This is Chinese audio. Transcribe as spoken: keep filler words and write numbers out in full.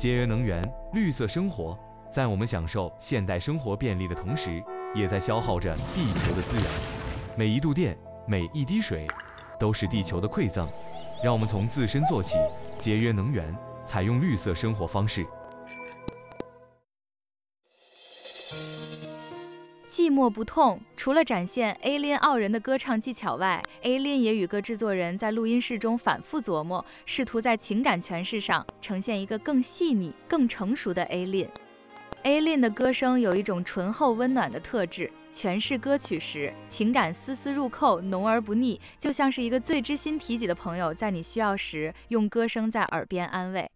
节约能源，绿色生活，在我们享受现代生活便利的同时，也在消耗着地球的资源。每一度电，每一滴水，都是地球的馈赠。让我们从自身做起，节约能源，采用绿色生活方式。 寂寞不痛，除了展现 A-Lin 傲人的歌唱技巧外， A-Lin 也与各制作人在录音室中反复琢磨，试图在情感诠释上呈现一个更细腻、更成熟的 A-Lin。A-Lin 的歌声有一种醇厚温暖的特质，诠释歌曲时情感丝丝入扣，浓而不腻，就像是一个最知心体己的朋友，在你需要时用歌声在耳边安慰。